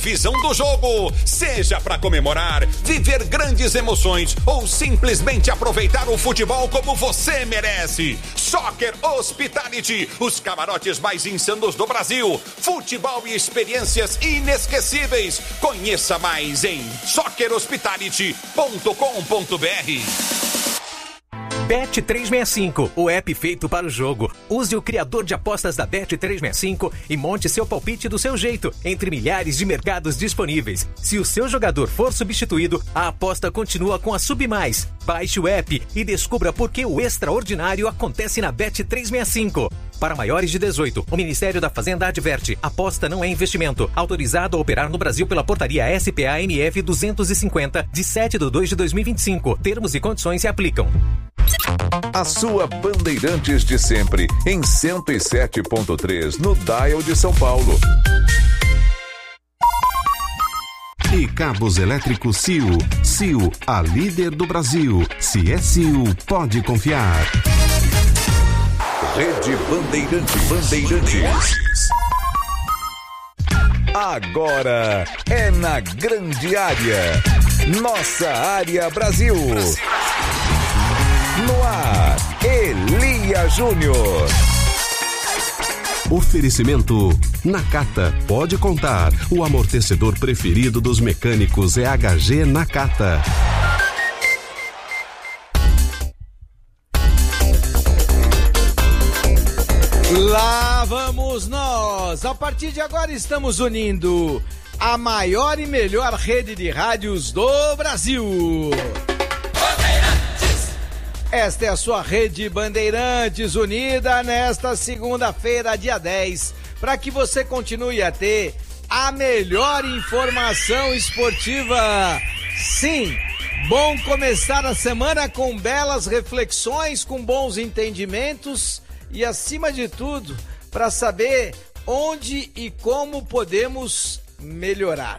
visão do jogo. Seja para comemorar, viver grandes emoções ou simplesmente aproveitar o futebol como você merece. Soccer Hospitality, os camarotes mais insanos do Brasil. Futebol e experiências inesquecíveis. Conheça mais em soccerhospitality.com.br. Bet365, o app feito para o jogo. Use o criador de apostas da Bet365 e monte seu palpite do seu jeito, entre milhares de mercados disponíveis. Se o seu jogador for substituído, a aposta continua com a Submais. Baixe o app e descubra por que o extraordinário acontece na Bet365. Para maiores de 18, o Ministério da Fazenda adverte: aposta não é investimento. Autorizado a operar no Brasil pela portaria SPA-MF 250, de 7/2/2025. Termos e condições se aplicam. A sua Bandeirantes de sempre, em 107.3, no Dial de São Paulo. E cabos elétricos Sil. Sil, a líder do Brasil. Se é Sil, pode confiar. Rede Bandeirantes. Agora é na grande área. Nossa área Brasil. No ar, Elia Júnior. Oferecimento Nakata. Pode contar. O amortecedor preferido dos mecânicos é HG Nakata. Lá vamos nós! A partir de agora estamos unindo a maior e melhor rede de rádios do Brasil. Esta é a sua Rede Bandeirantes, unida nesta segunda-feira, dia 10, para que você continue a ter a melhor informação esportiva. Sim, bom começar a semana com belas reflexões, com bons entendimentos e, acima de tudo, para saber onde e como podemos melhorar.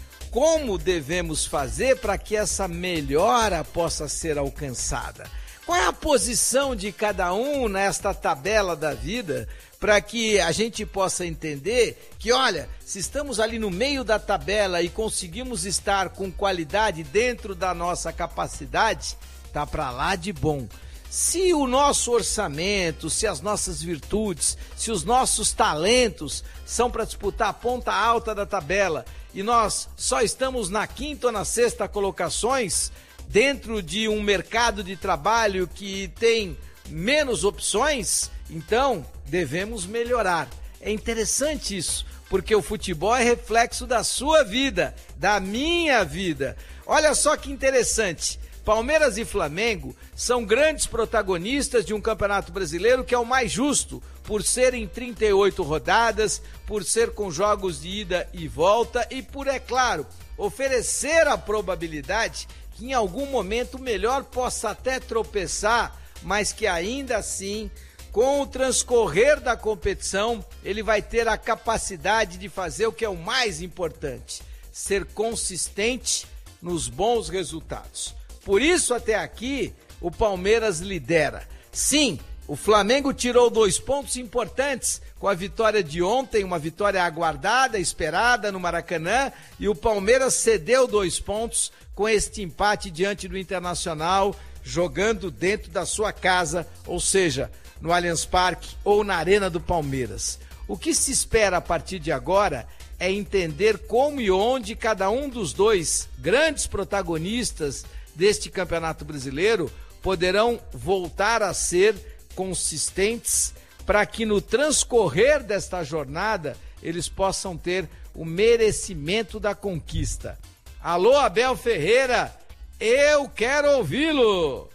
Como devemos fazer para que essa melhora possa ser alcançada? Qual é a posição de cada um nesta tabela da vida para que a gente possa entender que, olha, se estamos ali no meio da tabela e conseguimos estar com qualidade dentro da nossa capacidade, tá para lá de bom. Se o nosso orçamento, se as nossas virtudes, se os nossos talentos são para disputar a ponta alta da tabela e nós só estamos na quinta ou na sexta colocações, dentro de um mercado de trabalho que tem menos opções, então devemos melhorar. É interessante isso, porque o futebol é reflexo da sua vida, da minha vida. Olha só que interessante. Palmeiras e Flamengo são grandes protagonistas de um campeonato brasileiro que é o mais justo, por ser em 38 rodadas, por ser com jogos de ida e volta e por, é claro, oferecer a probabilidade que em algum momento o melhor possa até tropeçar, mas que ainda assim, com o transcorrer da competição, ele vai ter a capacidade de fazer o que é o mais importante, ser consistente nos bons resultados. Por isso, até aqui, o Palmeiras lidera. Sim, o Flamengo tirou 2 pontos importantes com a vitória de ontem, uma vitória aguardada, esperada no Maracanã, e o Palmeiras cedeu 2 pontos com este empate diante do Internacional, jogando dentro da sua casa, ou seja, no Allianz Parque ou na Arena do Palmeiras. O que se espera a partir de agora é entender como e onde cada um dos dois grandes protagonistas deste Campeonato Brasileiro poderão voltar a ser consistentes para que no transcorrer desta jornada eles possam ter o merecimento da conquista. Alô, Abel Ferreira, eu quero ouvi-lo!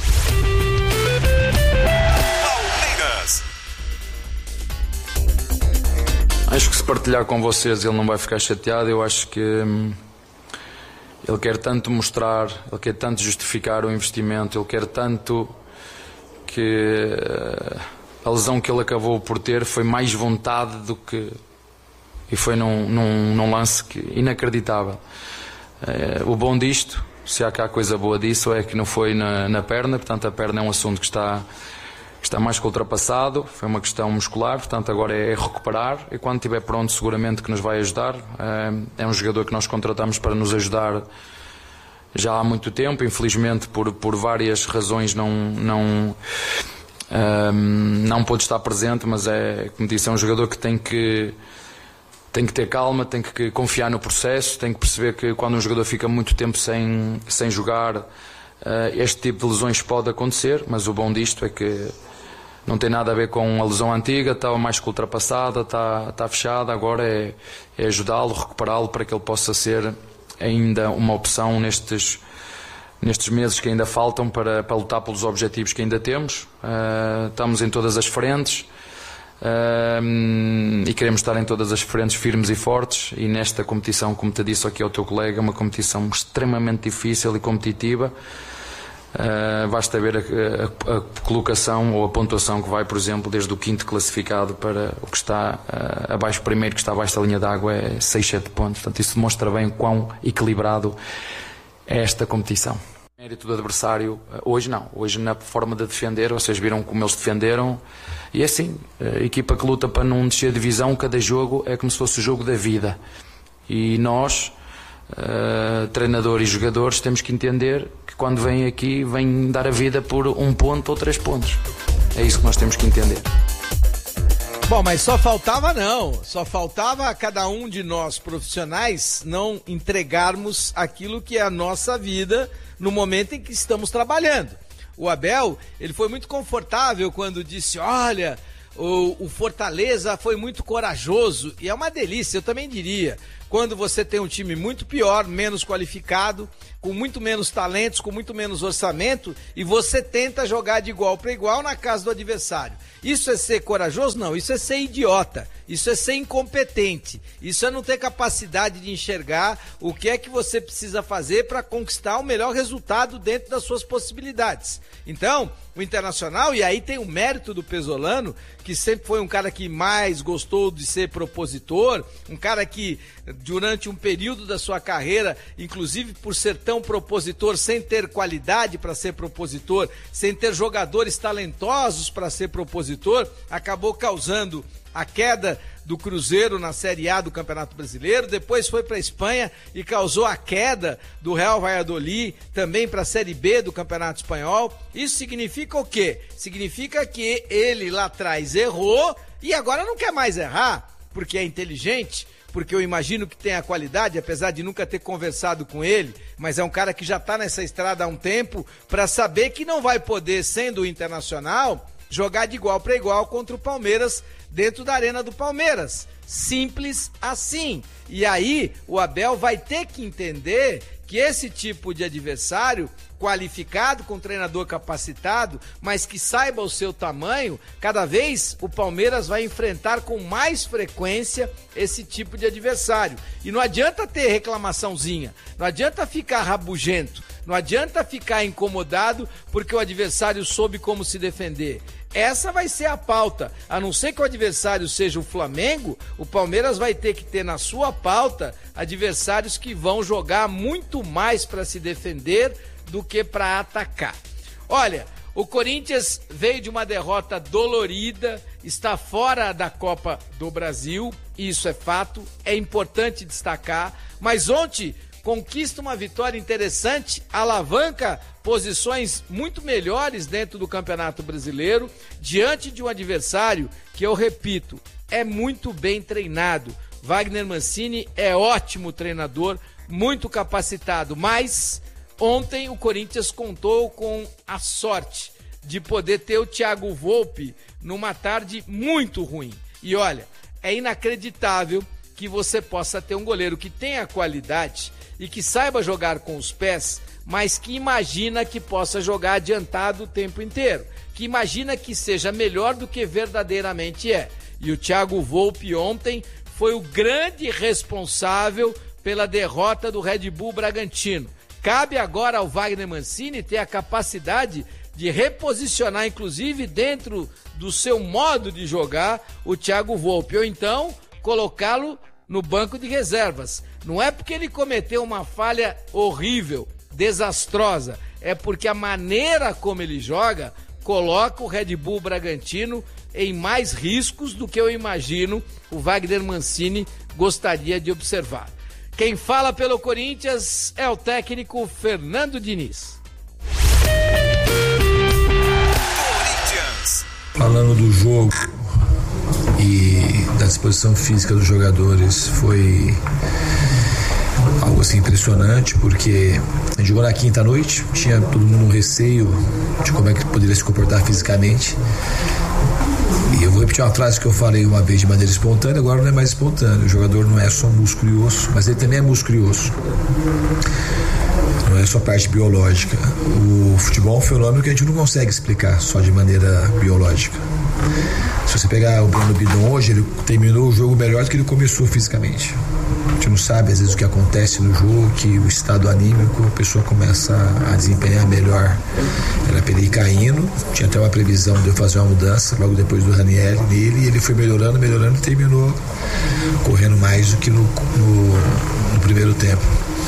Palmeiras. Acho que se partilhar com vocês ele não vai ficar chateado. Eu acho que ele quer tanto mostrar, ele quer tanto justificar o investimento, ele quer tanto que a lesão que ele acabou por ter foi mais vontade do que... E foi num lance inacreditável. O bom disto, se há cá coisa boa disso, é que não foi na perna, portanto a perna é um assunto que está está mais que ultrapassado, foi uma questão muscular, portanto agora é recuperar e quando estiver pronto seguramente que nos vai ajudar. É um jogador que nós contratamos para nos ajudar já há muito tempo, infelizmente por várias razões não pôde estar presente, mas como disse, é um jogador que tem que ter calma, tem que confiar no processo, tem que perceber que quando um jogador fica muito tempo sem jogar, este tipo de lesões pode acontecer, mas o bom disto é que não tem nada a ver com a lesão antiga, estava mais que ultrapassada, está fechada, agora é ajudá-lo, recuperá-lo para que ele possa ser ainda uma opção nestes meses que ainda faltam para lutar pelos objetivos que ainda temos. Estamos em todas as frentes e queremos estar em todas as frentes firmes e fortes, e nesta competição, como te disse aqui ao teu colega, é uma competição extremamente difícil e competitiva. Basta ver a colocação ou a pontuação que vai, por exemplo, desde o 5º classificado para o que está abaixo, primeiro que está abaixo da linha d'água, é 6-7 pontos. Portanto, isso demonstra bem quão equilibrado é esta competição. O mérito do adversário, hoje não. Hoje na forma de defender, vocês viram como eles defenderam. E é assim, a equipa que luta para não descer a divisão, cada jogo é como se fosse o jogo da vida. E nós, treinador e jogadores, temos que entender que quando vêm aqui, vêm dar a vida por 1 ponto ou 3 pontos. É isso que nós temos que entender. Bom, mas só faltava a cada um de nós profissionais não entregarmos aquilo que é a nossa vida no momento em que estamos trabalhando. O Abel, ele foi muito confortável quando disse, olha, o Fortaleza foi muito corajoso, e é uma delícia, eu também diria, quando você tem um time muito pior, menos qualificado, com muito menos talentos, com muito menos orçamento, e você tenta jogar de igual para igual na casa do adversário. Isso é ser corajoso? Não, isso é ser idiota, isso é ser incompetente, isso é não ter capacidade de enxergar o que é que você precisa fazer para conquistar o melhor resultado dentro das suas possibilidades. Então, o Internacional, e aí tem o mérito do Pesolano, que sempre foi um cara que mais gostou de ser propositor, um cara que durante um período da sua carreira, inclusive por ser tão propositor, sem ter qualidade para ser propositor, sem ter jogadores talentosos para ser propositor, acabou causando a queda do Cruzeiro na Série A do Campeonato Brasileiro, depois foi para a Espanha e causou a queda do Real Valladolid também para a Série B do Campeonato Espanhol. Isso significa o quê? Significa que ele lá atrás errou e agora não quer mais errar, porque é inteligente, porque eu imagino que tem a qualidade, apesar de nunca ter conversado com ele, mas é um cara que já está nessa estrada há um tempo para saber que não vai poder, sendo o Internacional, jogar de igual para igual contra o Palmeiras dentro da Arena do Palmeiras. Simples assim. E aí o Abel vai ter que entender que esse tipo de adversário qualificado, com treinador capacitado, mas que saiba o seu tamanho, cada vez o Palmeiras vai enfrentar com mais frequência esse tipo de adversário. E não adianta ter reclamaçãozinha, não adianta ficar rabugento, não adianta ficar incomodado porque o adversário soube como se defender. Essa vai ser a pauta. A não ser que o adversário seja o Flamengo, o Palmeiras vai ter que ter na sua pauta adversários que vão jogar muito mais para se defender do que para atacar. Olha, o Corinthians veio de uma derrota dolorida, está fora da Copa do Brasil, isso é fato, é importante destacar, mas ontem conquista uma vitória interessante, alavanca posições muito melhores dentro do Campeonato Brasileiro, diante de um adversário que, eu repito, é muito bem treinado. Wagner Mancini é ótimo treinador, muito capacitado, mas ontem o Corinthians contou com a sorte de poder ter o Thiago Volpi numa tarde muito ruim. E olha, é inacreditável que você possa ter um goleiro que tenha qualidade e que saiba jogar com os pés, mas que imagina que possa jogar adiantado o tempo inteiro, que imagina que seja melhor do que verdadeiramente é. E o Thiago Volpi ontem foi o grande responsável pela derrota do Red Bull Bragantino. Cabe agora ao Wagner Mancini ter a capacidade de reposicionar, inclusive dentro do seu modo de jogar, o Thiago Volpi, ou então colocá-lo no banco de reservas. Não é porque ele cometeu uma falha horrível, desastrosa, é porque a maneira como ele joga coloca o Red Bull Bragantino em mais riscos do que eu imagino o Wagner Mancini gostaria de observar. Quem fala pelo Corinthians é o técnico Fernando Diniz. Falando do jogo e da disposição física dos jogadores, foi algo assim impressionante, porque a gente jogou na quinta-noite, tinha todo mundo um receio de como é que poderia se comportar fisicamente. E eu vou repetir uma frase que eu falei uma vez de maneira espontânea, agora não é mais espontâneo. O jogador não é só músculo e osso, mas ele também é músculo e osso. Não é só parte biológica. O futebol é um fenômeno que a gente não consegue explicar só de maneira biológica. Se você pegar o Bruno Bidon hoje, ele terminou o jogo melhor do que ele começou fisicamente. A gente não sabe às vezes o que acontece no jogo, que o estado anímico, a pessoa começa a desempenhar melhor. Era pra ele ir caindo, tinha até uma previsão de eu fazer uma mudança logo depois do Ranieri nele, e ele foi melhorando e terminou correndo mais do que no primeiro tempo.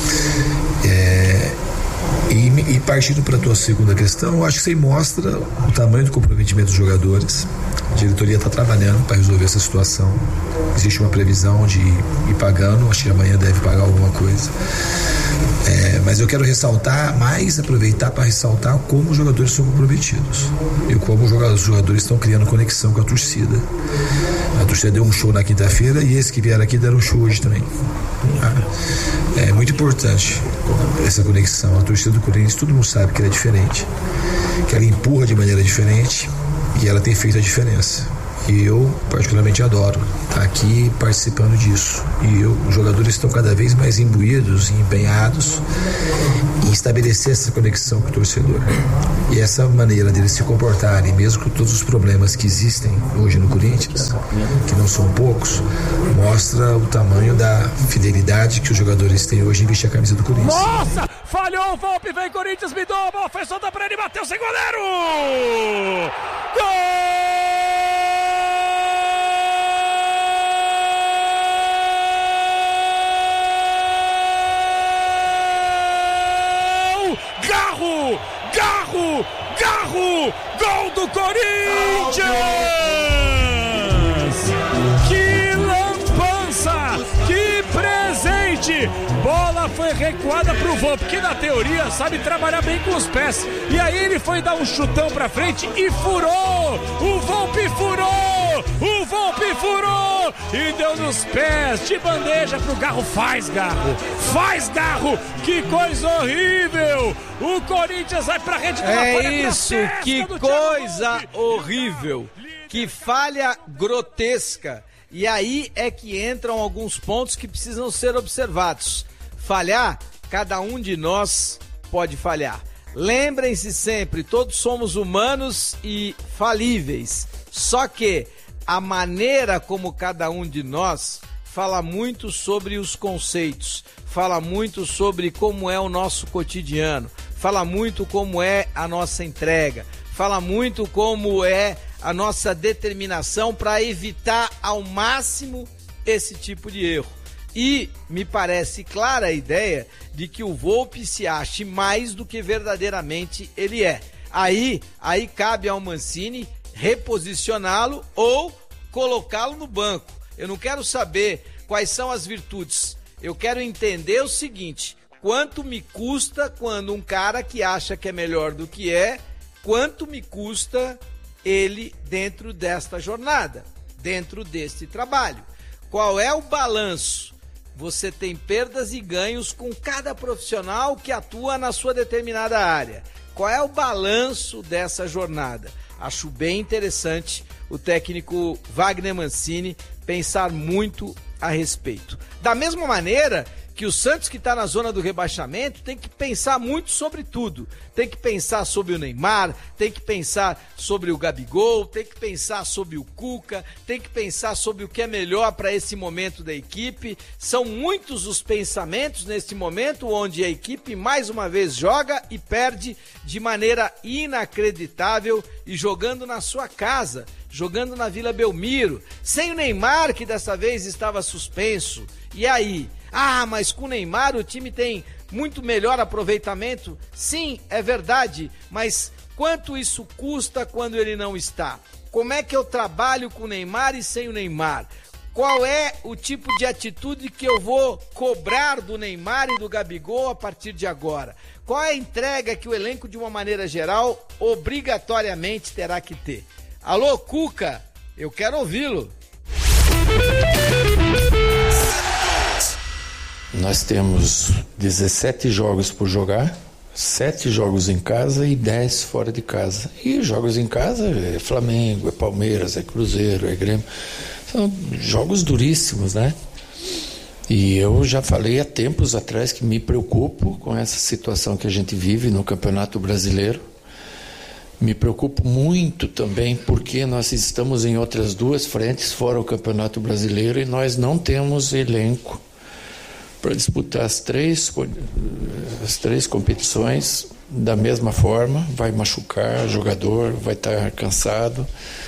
E partindo para a tua segunda questão, eu acho que você mostra o tamanho do comprometimento dos jogadores. A diretoria está trabalhando para resolver essa situação. Existe uma previsão de ir pagando, acho que amanhã deve pagar alguma coisa. Mas eu quero aproveitar para ressaltar como os jogadores são comprometidos e como os jogadores estão criando conexão com a torcida. A torcida deu um show na quinta-feira e esses que vieram aqui deram um show hoje também. É muito importante essa conexão. A torcida do Corinthians, todo mundo sabe que ela é diferente, que ela empurra de maneira diferente e ela tem feito a diferença. E eu particularmente adoro estar aqui participando disso. E os jogadores estão cada vez mais imbuídos e empenhados em estabelecer essa conexão com o torcedor. E essa maneira deles se comportarem, mesmo com todos os problemas que existem hoje no Corinthians, que não são poucos, mostra o tamanho da fidelidade que os jogadores têm hoje em vestir a camisa do Corinthians. Nossa! Falhou o Volpe, vem Corinthians, me dá a bola, foi solta pra ele, bateu sem goleiro! Gol! Garro! Gol do Corinthians! Que lampança! Que presente! Bola foi recuada pro Volpe, que na teoria sabe trabalhar bem com os pés. E aí ele foi dar um chutão pra frente e furou! O Volpe furou! O Volpe furou! E deu nos pés, de bandeja pro Garro. Faz Garro! Que coisa horrível! O Corinthians vai pra rede do É isso, que coisa horrível! Que falha grotesca! E aí é que entram alguns pontos que precisam ser observados. Falhar, cada um de nós pode falhar. Lembrem-se sempre, todos somos humanos e falíveis. Só que a maneira como cada um de nós fala muito sobre os conceitos, fala muito sobre como é o nosso cotidiano, fala muito como é a nossa entrega, fala muito como é a nossa determinação para evitar ao máximo esse tipo de erro. E me parece clara a ideia de que o Volpe se ache mais do que verdadeiramente ele é. Aí cabe ao Mancini reposicioná-lo ou colocá-lo no banco. Eu não quero saber quais são as virtudes. Eu quero entender o seguinte: quanto me custa quando um cara que acha que é melhor do que é, quanto me custa ele dentro desta jornada, dentro deste trabalho? Qual é o balanço? Você tem perdas e ganhos com cada profissional que atua na sua determinada área. Qual é o balanço dessa jornada? Acho bem interessante o técnico Wagner Mancini pensar muito a respeito. Da mesma maneira que o Santos, que está na zona do rebaixamento, tem que pensar muito sobre tudo. Tem que pensar sobre o Neymar, tem que pensar sobre o Gabigol, tem que pensar sobre o Cuca, tem que pensar sobre o que é melhor para esse momento da equipe. São muitos os pensamentos nesse momento onde a equipe mais uma vez joga e perde de maneira inacreditável e jogando na sua casa, jogando na Vila Belmiro, sem o Neymar, que dessa vez estava suspenso. E aí? Mas com o Neymar o time tem muito melhor aproveitamento. Sim, é verdade, mas Quanto isso custa quando ele não está? Como é que eu trabalho com o Neymar e sem o Neymar? Qual é o tipo de atitude que eu vou cobrar do Neymar e do Gabigol a partir de agora? Qual é a entrega que o elenco, de uma maneira geral, obrigatoriamente terá que ter? Alô, Cuca, eu quero ouvi-lo. Nós temos 17 jogos por jogar, 7 jogos em casa e 10 fora de casa. E jogos em casa é Flamengo, é Palmeiras, é Cruzeiro, é Grêmio. São jogos duríssimos, né? E eu já falei há tempos atrás que me preocupo com essa situação que a gente vive no Campeonato Brasileiro. Me preocupo muito também porque nós estamos em outras 2 frentes fora o Campeonato Brasileiro e nós não temos elenco para disputar as três competições da mesma forma. Vai machucar o jogador, vai estar cansado.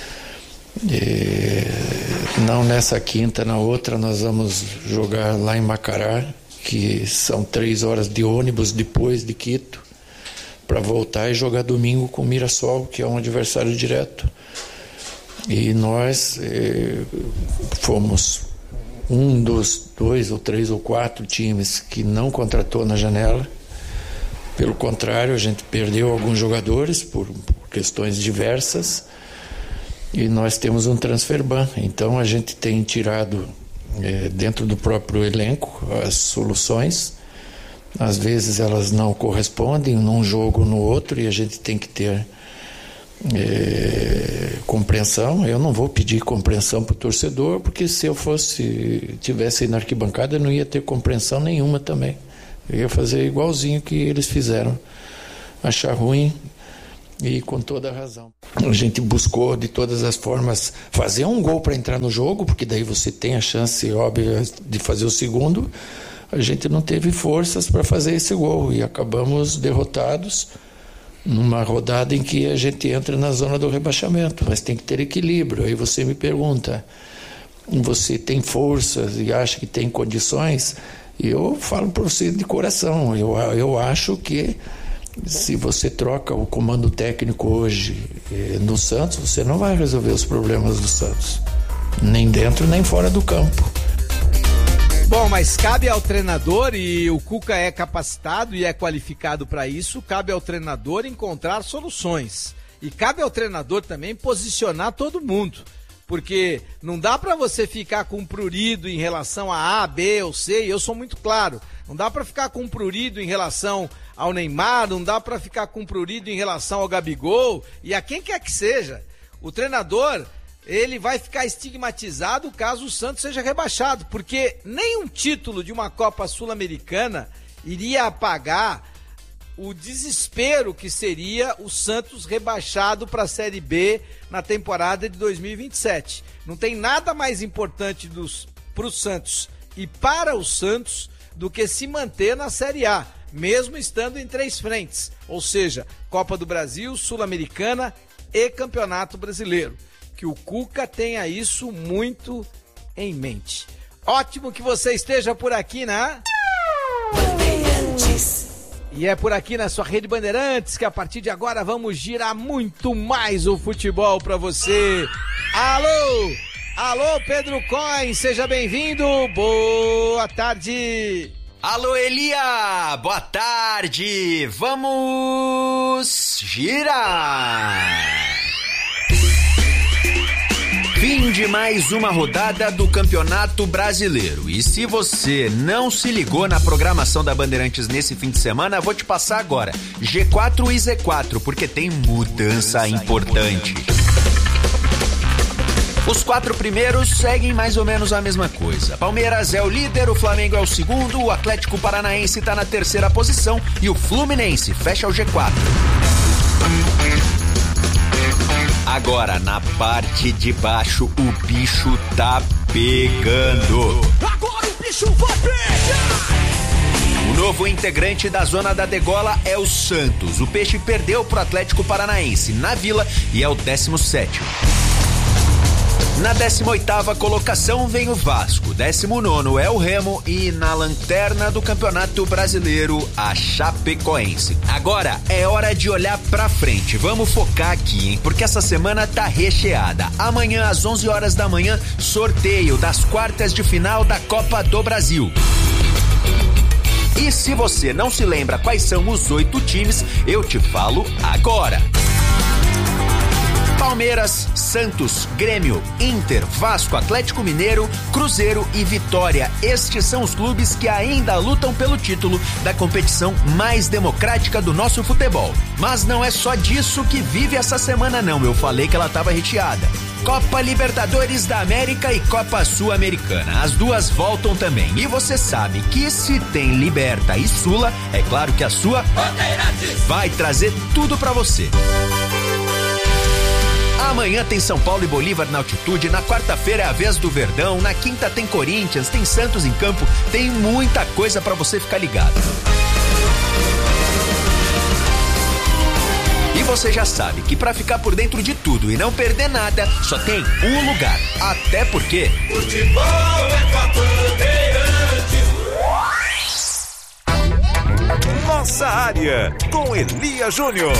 Não nessa quinta, na outra nós vamos jogar lá em Macará, que são 3 horas de ônibus depois de Quito, para voltar e jogar domingo com o Mirassol, que é um adversário direto. E nós fomos um dos 2 ou 3 ou 4 times que não contratou na janela. Pelo contrário, a gente perdeu alguns jogadores por questões diversas. E nós temos um transfer ban, então a gente tem tirado dentro do próprio elenco as soluções. Às vezes elas não correspondem num jogo ou no outro e a gente tem que ter compreensão. Eu não vou pedir compreensão para o torcedor, porque se eu tivesse na arquibancada eu não ia ter compreensão nenhuma também. Eu ia fazer igualzinho que eles fizeram, achar ruim. E com toda a razão. A gente buscou de todas as formas fazer um gol para entrar no jogo, porque daí você tem a chance óbvia de fazer o segundo. A gente não teve forças para fazer esse gol e acabamos derrotados numa rodada em que a gente entra na zona do rebaixamento, mas tem que ter equilíbrio. Aí você me pergunta, você tem forças e acha que tem condições? E eu falo para você de coração, eu acho que se você troca o comando técnico hoje no Santos, você não vai resolver os problemas do Santos, nem dentro nem fora do campo. Bom, mas cabe ao treinador, e o Cuca é capacitado e é qualificado para isso, cabe ao treinador encontrar soluções. E cabe ao treinador também posicionar todo mundo. Porque não dá para você ficar com prurido em relação a A, B ou C, e eu sou muito claro. Não dá para ficar com prurido em relação ao Neymar, não dá para ficar com prurido em relação ao Gabigol e a quem quer que seja. O treinador, ele vai ficar estigmatizado caso o Santos seja rebaixado, porque nenhum título de uma Copa Sul-Americana iria apagar o desespero que seria o Santos rebaixado para a Série B na temporada de 2027. Não tem nada mais importante para o Santos e para o Santos do que se manter na Série A, mesmo estando em 3 frentes, ou seja, Copa do Brasil, Sul-Americana e Campeonato Brasileiro. Que o Cuca tenha isso muito em mente. Ótimo que você esteja por aqui, né? E é por aqui na sua Rede Bandeirantes que a partir de agora vamos girar muito mais o futebol pra você. Alô! Alô, Pedro Coin, seja bem-vindo. Boa tarde. Alô, Elia, boa tarde. Vamos girar. Fim de mais uma rodada do Campeonato Brasileiro. E se você não se ligou na programação da Bandeirantes nesse fim de semana, vou te passar agora. G4 e Z4, porque tem mudança importante. Os 4 primeiros seguem mais ou menos a mesma coisa. Palmeiras é o líder, o Flamengo é o segundo, o Atlético Paranaense está na 3ª posição e o Fluminense fecha o G4. Agora, na parte de baixo, o bicho tá pegando. Agora o bicho vai pegar! O novo integrante da zona da degola é o Santos. O Peixe perdeu pro Atlético Paranaense na Vila e é o 17º. Na 18ª colocação vem o Vasco, 19º é o Remo e na lanterna do Campeonato Brasileiro, a Chapecoense. Agora é hora de olhar pra frente, vamos focar aqui, hein? Porque essa semana tá recheada. Amanhã às 11 horas da manhã, sorteio das quartas de final da Copa do Brasil. E se você não se lembra quais são os 8 times, eu te falo agora. Palmeiras, Santos, Grêmio, Inter, Vasco, Atlético Mineiro, Cruzeiro e Vitória. Estes são os clubes que ainda lutam pelo título da competição mais democrática do nosso futebol. Mas não é só disso que vive essa semana não, eu falei que ela estava recheada. Copa Libertadores da América e Copa Sul-Americana. As duas voltam também. E você sabe que se tem Liberta e Sula, é claro que a sua vai trazer tudo pra você. Amanhã tem São Paulo e Bolívar na altitude, na quarta-feira é a vez do Verdão, na quinta tem Corinthians, tem Santos em campo, tem muita coisa pra você ficar ligado. E você já sabe que pra ficar por dentro de tudo e não perder nada, só tem um lugar. Até porque... futebol é com a Bandeirantes. Nossa área, com Elia Júnior.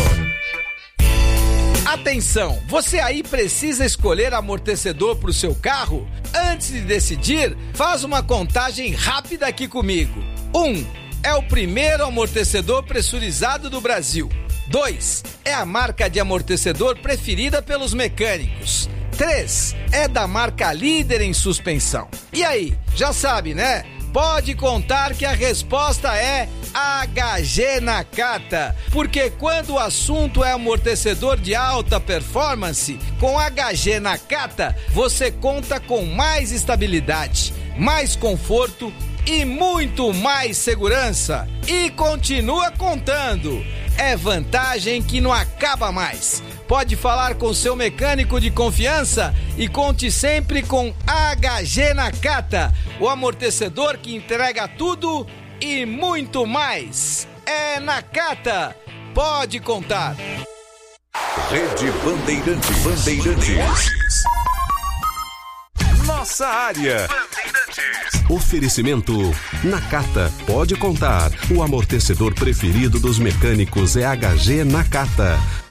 Atenção, você aí precisa escolher amortecedor para o seu carro? Antes de decidir, faz uma contagem rápida aqui comigo. 1. É o primeiro amortecedor pressurizado do Brasil. 2. É a marca de amortecedor preferida pelos mecânicos. 3. É da marca líder em suspensão. E aí, já sabe, né? Pode contar que a resposta é HG Nakata, porque quando o assunto é amortecedor de alta performance, com HG Nakata você conta com mais estabilidade, mais conforto e muito mais segurança. E continua contando. É vantagem que não acaba mais. Pode falar com seu mecânico de confiança e conte sempre com HG Nakata, o amortecedor que entrega tudo e muito mais. É Nakata. Pode contar. Rede Bandeirantes. Nossa área. Oferecimento Nakata. Pode contar. O amortecedor preferido dos mecânicos é HG Nakata.